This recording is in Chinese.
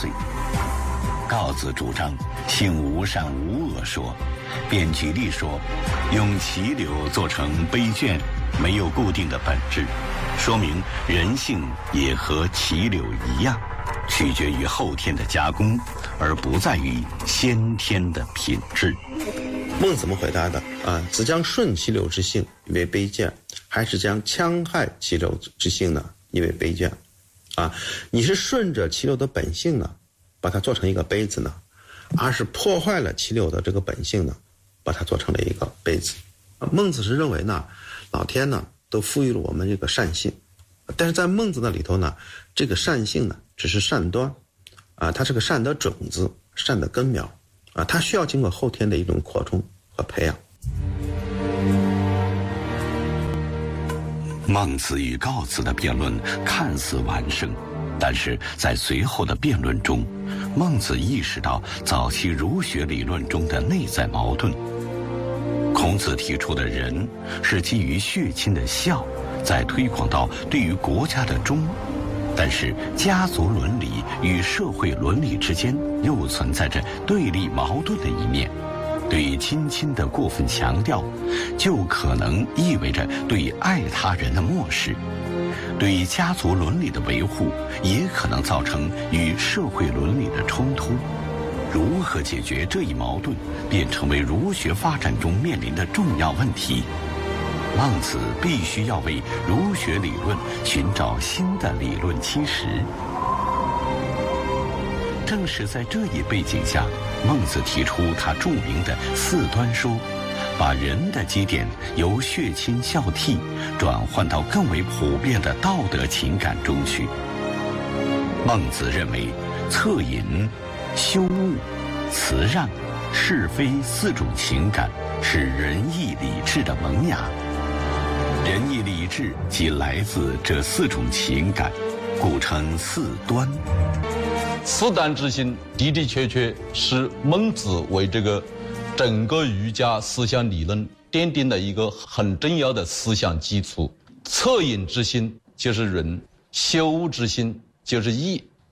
岁。告子主张性无善无恶说，便举例说，用齐柳做成杯卷，没有固定的本质，说明人性也和齐柳一样，取决于后天的加工，而不在于先天的品质。 孟怎么回答的啊？子将顺其流之性以为卑贱，还是将戕害其流之性呢？以为卑贱啊？你是顺着齐流的本性呢，把它做成一个杯子呢，而是破坏了齐流的这个本性呢，把它做成了一个杯子。孟子是认为呢，老天呢都赋予了我们这个善性，但是在孟子那里头呢，这个善性呢只是善端啊，它是个善的种子，善的根苗啊，它需要经过后天的一种扩充和培养。 孟子与告子的辩论看似完胜，但是在随后的辩论中，孟子意识到早期儒学理论中的内在矛盾。孔子提出的仁是基于血亲的孝，再推广到对于国家的忠，但是家族伦理与社会伦理之间又存在着对立矛盾的一面。对亲亲的过分强调，就可能意味着对爱他人的漠视；对家族伦理的维护，也可能造成与社会伦理的冲突。如何解决这一矛盾，便成为儒学发展中面临的重要问题。孟子必须要为儒学理论寻找新的理论基石。正是在这一背景下，孟子提出他著名的四端说，把人的基点由血亲孝悌转换到更为普遍的道德情感中去。孟子认为，恻隐、羞恶、辞让、是非四种情感是仁义礼智的萌芽。仁义礼智即来自这四种情感，故称四端。 四端之心的的确确是孟子为这个整个儒家思想理论奠定了一个很重要的思想基础。恻隐之心就是仁，羞恶之心就是义，